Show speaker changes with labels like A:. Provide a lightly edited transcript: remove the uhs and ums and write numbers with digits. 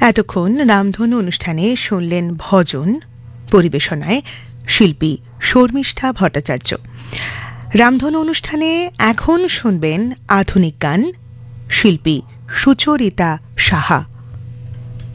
A: এতক্ষণ রামধনু অনুষ্ঠানে শুনলেন ভজন, পরিবেশনায় শিল্পী শর্মিষ্ঠা ভট্টাচার্য। রামধনু অনুষ্ঠানে এখন শুনবেন আধুনিক গান, শিল্পী সুচরিতা সাহা।